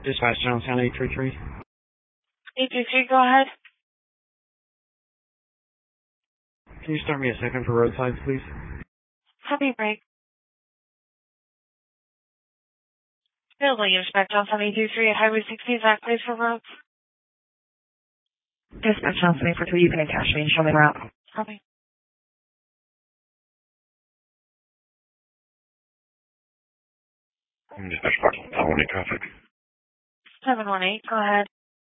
Dispatch Johnstown 833. 833, go ahead. Can you start me a second for roadsides, please? Copy, break. Building Dispatch Johnstown 833 at Highway 60, Zach, please for roads. Dispatch Johnstown 843, you can attach me and show me the route. Copy. Dispatch Park, 718 traffic. 718, go ahead.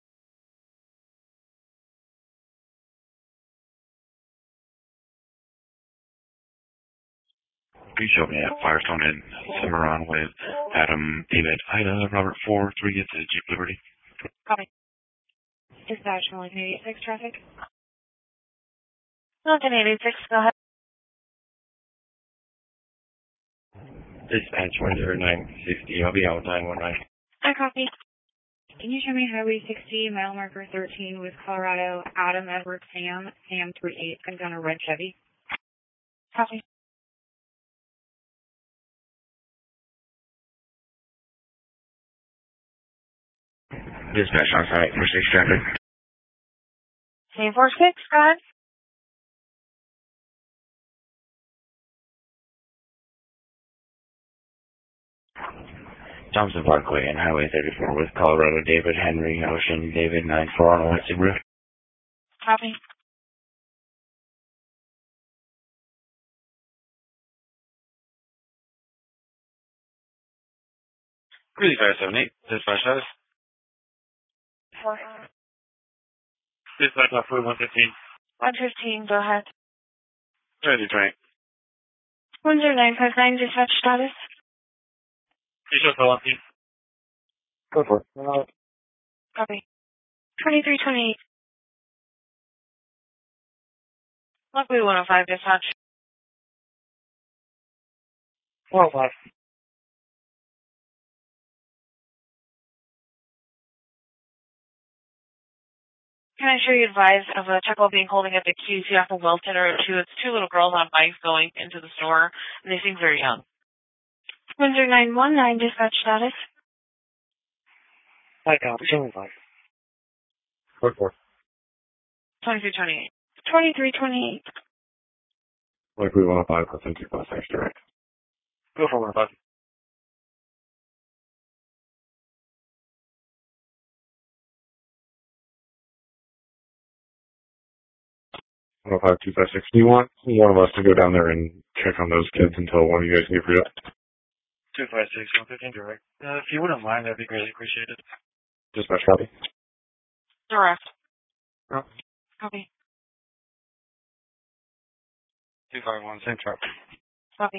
Please show me at Firestone and Cimarron with Adam, David, Ida, Robert 4-3 at the Jeep Liberty. Copy. Dispatch 186 traffic. 186, go ahead. Dispatch 10960, I'll be out 919. I copy. Can you show me Highway 60, mile marker 13 with Colorado, Adam, Edward, Sam 38, comes on a red Chevy? Copy. Dispatch on site, 46 traffic. Same 46, go ahead. Thompson Parkway and Highway 34 with Colorado, David, Henry, Ocean, David, 94 on a white Subaru. Copy. Cruise 578, dispatch status. Dispatch off 115. 115, go ahead. Ready, train. 10959, dispatch status. You show the lucky. Go for it. Copy. 2328. Luckily 105, dispatch. 105. Can I show you advise of a chuckle being holding at the queue off of Wilton or two? It's two little girls on bikes going into the store, and they seem very young. 10919, dispatch status. Hi, copy. Showing 5. Go for it. 2328. 2328. Likely 105, authentic bus X direct. Go for 105. 105, 256. Do you want one of us to go down there and check on those kids until one of you guys can get free up? 256, 115 direct. If you wouldn't mind, that'd be greatly appreciated. Dispatch copy. Direct. Oh. Copy. 251, same truck.